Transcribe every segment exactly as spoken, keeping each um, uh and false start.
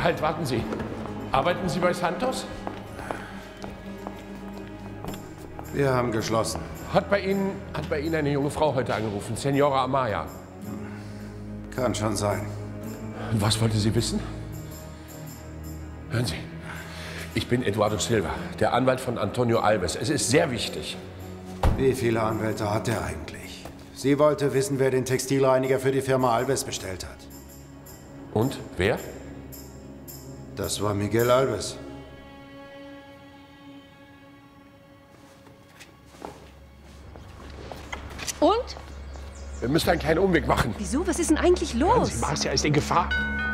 Halt, warten Sie. Arbeiten Sie bei Santos? Wir haben geschlossen. Hat bei Ihnen, hat bei Ihnen eine junge Frau heute angerufen, Senora Amaya? Kann schon sein. Und was wollte sie wissen? Hören Sie, ich bin Eduardo Silva, der Anwalt von Antonio Alves. Es ist sehr wichtig. Wie viele Anwälte hat er eigentlich? Sie wollte wissen, wer den Textilreiniger für die Firma Alves bestellt hat. Und wer? Das war Miguel Alves. Und? Wir müssen einen kleinen Umweg machen. Wieso? Was ist denn eigentlich los? Hören Sie, Marcia ist in Gefahr.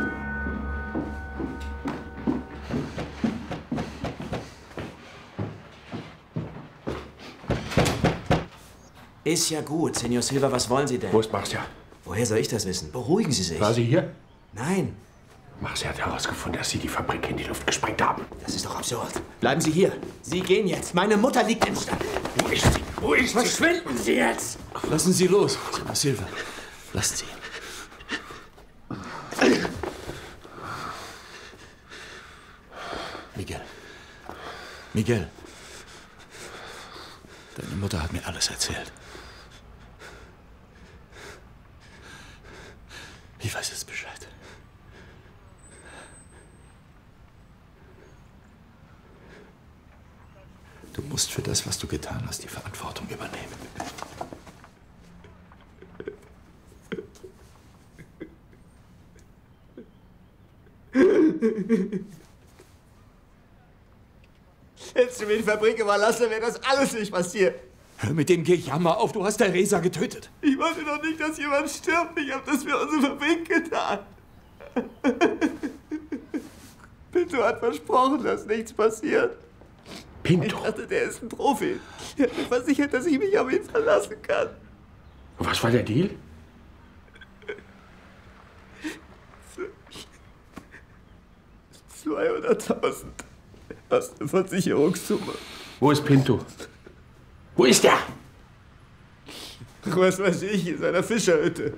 Ist ja gut, Senor Silva, was wollen Sie denn? Wo ist Marcia? Woher soll ich das wissen? Beruhigen Sie sich. War sie hier? Nein, Marcia hat herausgefunden, dass Sie die Fabrik in die Luft gesprengt haben. das ist doch absurd. Bleiben Sie hier. Sie gehen jetzt. Meine Mutter liegt im Stall. Wo ist sie? Wo ist sie? Verschwinden Sie jetzt! Lassen Sie los, Senor Silva. Lassen Sie ihn. Miguel. Miguel. Deine Mutter hat mir alles erzählt. Ich weiß jetzt Bescheid. Du musst für das, was du getan hast, die Verantwortung übernehmen. Hättest du mir die Fabrik überlassen, wäre das alles nicht passiert. Hör mit dem Gejammer auf, du hast Teresa getötet. Ich wollte doch nicht, dass jemand stirbt. Ich habe das für unsere Fabrik getan. Pinto hat versprochen, dass nichts passiert. Pinto? Ich dachte, der ist ein Profi. Er hat mir versichert, dass ich mich auf ihn verlassen kann. Was war der Deal? zweihunderttausend. Das ist eine Versicherungssumme. Wo ist Pinto? Wo ist er? Was weiß ich, in seiner Fischerhütte.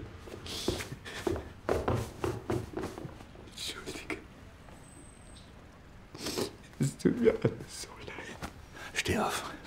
Entschuldige. Es tut mir alles so leid. Steh auf.